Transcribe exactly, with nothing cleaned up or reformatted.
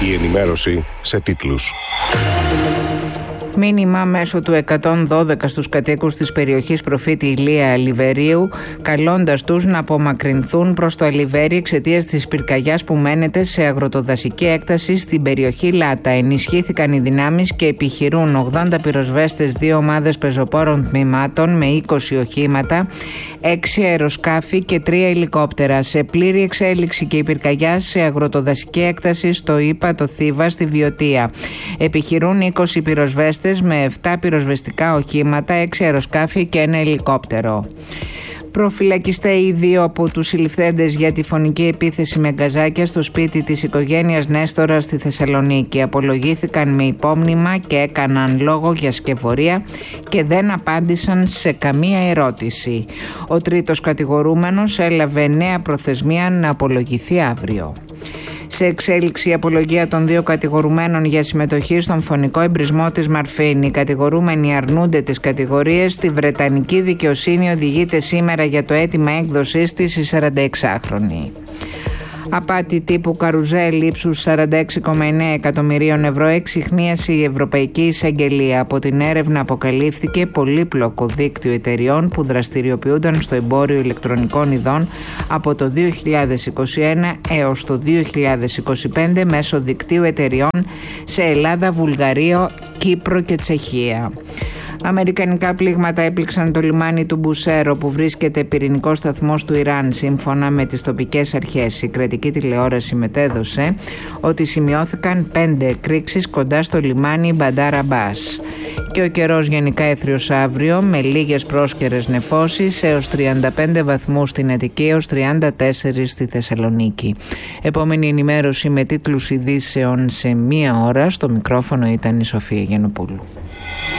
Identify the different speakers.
Speaker 1: Η ενημέρωση σε τίτλους.
Speaker 2: Μήνυμα μέσω του εκατόν δώδεκα στους κατοίκους της περιοχής Προφήτη Ηλία Λιβερίου, καλώντας τους να απομακρυνθούν προς το Αλιβέρι εξαιτίας της πυρκαγιάς που μένεται σε αγροτοδασική έκταση στην περιοχή Λάτα. Ενισχύθηκαν οι δυνάμεις και επιχειρούν ογδόντα πυροσβέστες, δύο ομάδες πεζοπόρων τμήματων με είκοσι οχήματα, έξι αεροσκάφη και τρία ελικόπτερα. Σε πλήρη εξέλιξη και η πυρκαγιά σε αγροτοδασική έκταση στο Ήπατο Θήβα στη Βιωτία. Επιχειρούν είκοσι πυροσβέστες με επτά πυροσβεστικά οχήματα, έξι αεροσκάφη και ένα ελικόπτερο. Προφυλακιστέ οι δύο από τους συλληφθέντες για τη φωνική επίθεση με γκαζάκια στο σπίτι της οικογένειας Νέστορα στη Θεσσαλονίκη. Απολογήθηκαν με υπόμνημα και έκαναν λόγο για σκευωρία και δεν απάντησαν σε καμία ερώτηση. Ο τρίτος κατηγορούμενος έλαβε νέα προθεσμία να απολογηθεί αύριο. Σε εξέλιξη η απολογία των δύο κατηγορουμένων για συμμετοχή στον φωνικό εμπρισμό της Μαρφίν. Οι κατηγορούμενοι αρνούνται τις κατηγορίες. Στη Βρετανική δικαιοσύνη οδηγείται σήμερα για το αίτημα έκδοσης της η σαρανταεξάχρονη. Απάτη τύπου καρουζέλ ύψους σαράντα έξι κόμμα εννέα εκατομμυρίων ευρώ εξιχνίασε η Ευρωπαϊκή Εισαγγελία. Από την έρευνα αποκαλύφθηκε πολύπλοκο δίκτυο εταιριών που δραστηριοποιούνταν στο εμπόριο ηλεκτρονικών ειδών από το δύο χιλιάδες είκοσι ένα έως το δύο χιλιάδες είκοσι πέντε μέσω δικτύου εταιριών σε Ελλάδα, Βουλγαρία, Κύπρο και Τσεχία. Αμερικανικά πλήγματα έπληξαν το λιμάνι του Μπουσέρο που βρίσκεται πυρηνικός σταθμός του Ιράν. Σύμφωνα με τις τοπικές αρχές, η κρατική τηλεόραση μετέδωσε ότι σημειώθηκαν πέντε εκρήξεις κοντά στο λιμάνι Μπαντάρ Αμπάς. Και ο καιρός γενικά έθριος αύριο με λίγες πρόσκαιρες νεφώσεις έως τριάντα πέντε βαθμούς στην Αττική έως τριάντα τέσσερα στη Θεσσαλονίκη. Επόμενη ενημέρωση με τίτλους ειδήσεων σε μία ώρα. Στο μικρόφωνο ήταν η Σοφία Γιαννοπούλου.